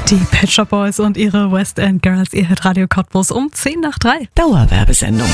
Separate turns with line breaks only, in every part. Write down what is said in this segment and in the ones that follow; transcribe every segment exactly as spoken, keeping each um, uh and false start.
Die Pet Shop Boys und ihre West End Girls, ihr hört Radio Cottbus um zehn nach drei.
Dauerwerbesendung.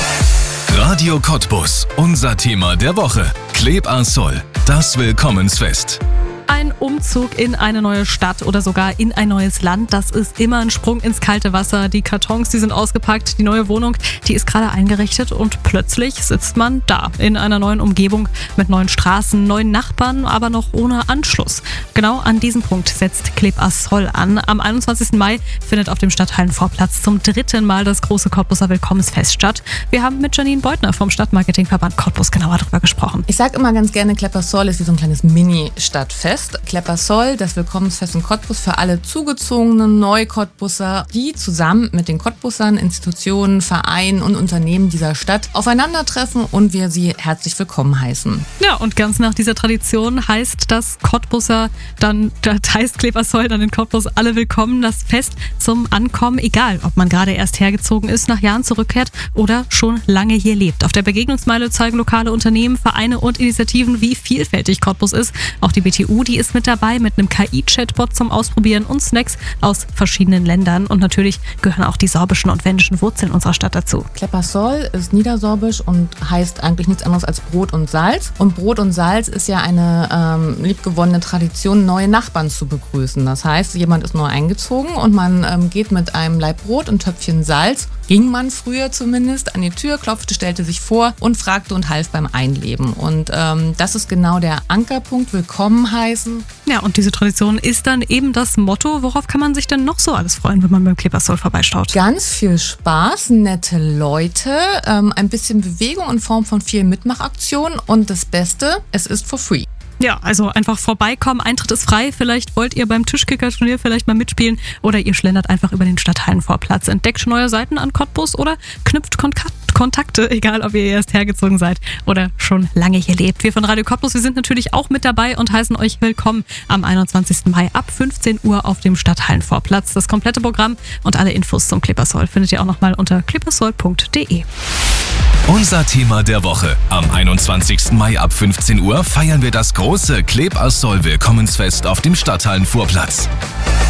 Radio Cottbus, unser Thema der Woche. Kleb a Sol, das Willkommensfest.
Ein Umzug in eine neue Stadt oder sogar in ein neues Land, das ist immer ein Sprung ins kalte Wasser. Die Kartons, die sind ausgepackt, die neue Wohnung, die ist gerade eingerichtet und plötzlich sitzt man da in einer neuen Umgebung mit neuen Straßen, neuen Nachbarn, aber noch ohne Anschluss. Genau an diesem Punkt setzt Kleb a Sol an. Am einundzwanzigsten Mai findet auf dem Stadthallenvorplatz zum dritten Mal das große Cottbuser Willkommensfest statt. Wir haben mit Janine Beutner vom Stadtmarketingverband Cottbus genauer darüber gesprochen.
Ich sage immer ganz gerne, Kleb a Sol ist wie so ein kleines Mini-Stadtfest. Kleb a Sol, das Willkommensfest in Cottbus für alle zugezogenen Neu-Cottbusser, die zusammen mit den Cottbussern, Institutionen, Vereinen und Unternehmen dieser Stadt aufeinandertreffen und wir sie herzlich willkommen heißen.
Ja, und ganz nach dieser Tradition heißt das Cottbusser dann, das heißt Kleb a Sol dann in Cottbus alle willkommen. Das Fest zum Ankommen, egal ob man gerade erst hergezogen ist, nach Jahren zurückkehrt oder schon lange hier lebt. Auf der Begegnungsmeile zeigen lokale Unternehmen, Vereine und Initiativen, wie vielfältig Cottbus ist. Auch die B T U, die ist mit dabei mit einem K I-Chatbot zum Ausprobieren und Snacks aus verschiedenen Ländern. Und natürlich gehören auch die sorbischen und wendischen Wurzeln unserer Stadt dazu.
Kleb a Sol ist niedersorbisch und heißt eigentlich nichts anderes als Brot und Salz. Und Brot und Salz ist ja eine ähm, liebgewonnene Tradition, neue Nachbarn zu begrüßen. Das heißt, jemand ist neu eingezogen und man ähm, geht mit einem Laib Brot und Töpfchen Salz, ging man früher zumindest, an die Tür, klopfte, stellte sich vor und fragte und half beim Einleben. Und ähm, das ist genau der Ankerpunkt, willkommen heißen.
Ja, und diese Tradition ist dann eben das Motto. Worauf kann man sich denn noch so alles freuen, wenn man beim Kleb a Sol vorbeischaut?
Ganz viel Spaß, nette Leute, ähm, ein bisschen Bewegung in Form von vielen Mitmachaktionen und das Beste, es ist for free.
Ja, also einfach vorbeikommen, Eintritt ist frei. Vielleicht wollt ihr beim Tischkicker-Turnier vielleicht mal mitspielen oder ihr schlendert einfach über den Stadthallenvorplatz. Entdeckt neue Seiten an Cottbus oder knüpft Kontakte, egal ob ihr erst hergezogen seid oder schon lange hier lebt. Wir von Radio Cottbus, wir sind natürlich auch mit dabei und heißen euch willkommen am einundzwanzigsten Mai ab fünfzehn Uhr auf dem Stadthallenvorplatz. Das komplette Programm und alle Infos zum Kleb a Sol findet ihr auch nochmal unter kleb a sol punkt de.
Unser Thema der Woche. Am einundzwanzigsten Mai ab fünfzehn Uhr feiern wir das große Kleb a Sol Willkommensfest auf dem Stadthallenvorplatz.